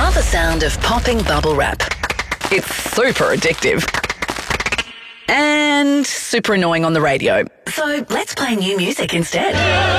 Love the sound of popping bubble wrap. It's super addictive. And super annoying on the radio. So let's play new music instead.